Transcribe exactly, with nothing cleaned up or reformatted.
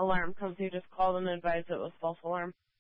alarm comes, you just call them and advise it was false alarm.